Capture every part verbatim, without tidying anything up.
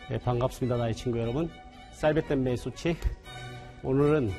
네, 반갑습니다. 나의 친구 여러분. 쌀배댐 메이소치. 오늘은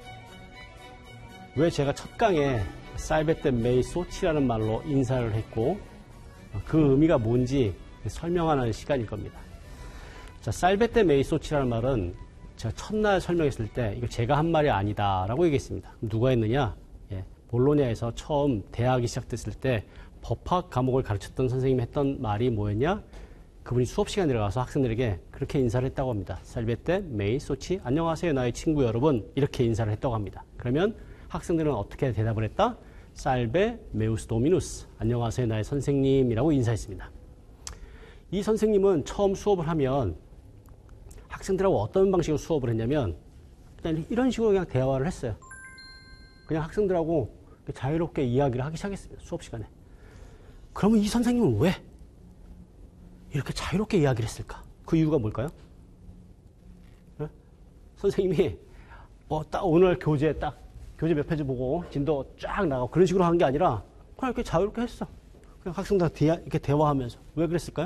왜 제가 첫 강에 쌀배댐 메이소치라는 말로 인사를 했고 그 의미가 뭔지 설명하는 시간일 겁니다. 자, 쌀배댐 메이소치라는 말은 제가 첫날 설명했을 때 이거 제가 한 말이 아니다 라고 얘기했습니다. 누가 했느냐? 예, 볼로냐에서 처음 대학이 시작됐을 때 법학 과목을 가르쳤던 선생님이 했던 말이 뭐였냐? 그분이 수업 시간에 들어가서 학생들에게 그렇게 인사를 했다고 합니다. 쌀배댐 메이소치, 안녕하세요 나의 친구 여러분, 이렇게 인사를 했다고 합니다. 그러면 학생들은 어떻게 대답을 했다? 살베 메우스 도미누스, 안녕하세요 나의 선생님이라고 인사했습니다. 이 선생님은 처음 수업을 하면 학생들하고 어떤 방식으로 수업을 했냐면 그냥 이런 식으로 그냥 대화를 했어요. 그냥 학생들하고 자유롭게 이야기를 하기 시작했습니다. 수업 시간에. 그러면 이 선생님은 왜 이렇게 자유롭게 이야기를 했을까? 그 이유가 뭘까요? 네? 선생님이 뭐 딱 오늘 교재 딱 교재 몇 페이지 보고 진도 쫙 나가고 그런 식으로 한 게 아니라 그냥 이렇게 자유롭게 했어. 그냥 학생들하고 이렇게 대화하면서. 왜 그랬을까요?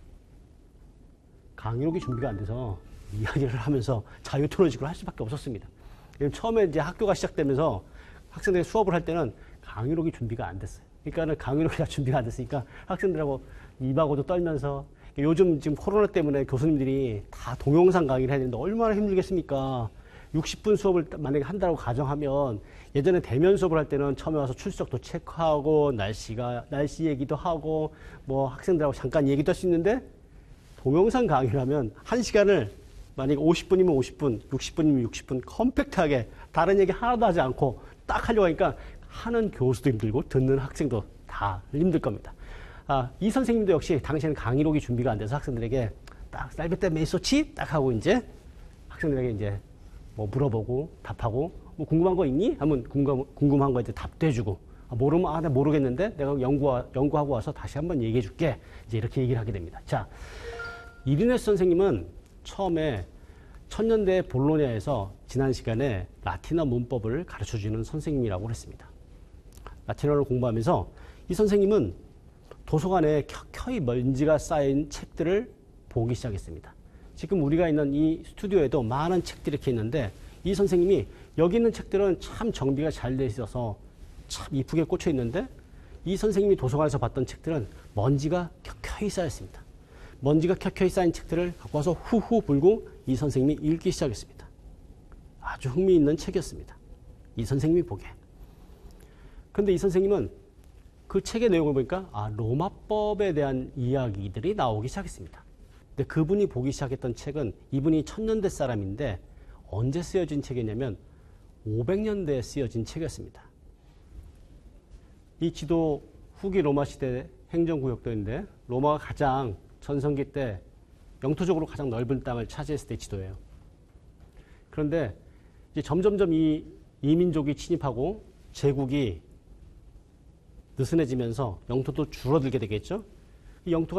강의록이 준비가 안 돼서 이야기를 하면서 자유 토론식으로 할 수밖에 없었습니다. 처음에 이제 학교가 시작되면서 학생들이 수업을 할 때는 강의록이 준비가 안 됐어요. 그러니까는 강의록이 다 준비가 안 됐으니까 학생들하고 입하고도 떨면서, 요즘 지금 코로나 때문에 교수님들이 다 동영상 강의를 해야 되는데 얼마나 힘들겠습니까? 육십 분 수업을 만약에 한다고 가정하면 예전에 대면 수업을 할 때는 처음에 와서 출석도 체크하고 날씨가 날씨 얘기도 하고 뭐 학생들하고 잠깐 얘기도 할 수 있는데 동영상 강의를 하면 한 시간을 만약에 오십 분이면 오십 분, 육십 분이면 육십 분 컴팩트하게 다른 얘기 하나도 하지 않고 딱 하려고 하니까 하는 교수도 힘들고 듣는 학생도 다 힘들 겁니다. 아, 이 선생님도 역시 당시에는 강의록이 준비가 안 돼서 학생들에게 딱 쌀배댐 메이소치 딱 하고 이제 학생들에게 이제 뭐 물어보고 답하고 뭐 궁금한 거 있니? 하면 궁금, 궁금한 거 이제 답도 해주고, 아, 모르면 아, 내가 모르겠는데 내가 연구, 연구하고 와서 다시 한번 얘기해 줄게. 이제 이렇게 얘기를 하게 됩니다. 자, 이리네스 선생님은 처음에 천년대 볼로냐에서 지난 시간에 라틴어 문법을 가르쳐주는 선생님이라고 했습니다. 라틴어를 공부하면서 이 선생님은 도서관에 켜켜이 먼지가 쌓인 책들을 보기 시작했습니다. 지금 우리가 있는 이 스튜디오에도 많은 책들이 이렇게 있는데 이 선생님이 여기 있는 책들은 참 정비가 잘 돼 있어서 참 이쁘게 꽂혀 있는데 이 선생님이 도서관에서 봤던 책들은 먼지가 켜켜이 쌓였습니다. 먼지가 켜켜이 쌓인 책들을 갖고 와서 후후 불고 이 선생님이 읽기 시작했습니다. 아주 흥미있는 책이었습니다. 이 선생님이 보기에. 그런데 이 선생님은 그 책의 내용을 보니까 아, 로마법에 대한 이야기들이 나오기 시작했습니다. 근데 그분이 보기 시작했던 책은, 이분이 천년대 사람인데 언제 쓰여진 책이냐면 오백 년대에 쓰여진 책이었습니다. 이 지도 후기 로마 시대 행정구역도인데 로마가 가장 전성기 때 영토적으로 가장 넓은 땅을 차지했을 때 지도예요. 그런데 이제 점점점 이 이민족이 침입하고 제국이 느슨해지면서 영토도 줄어들게 되겠죠. 이 영토가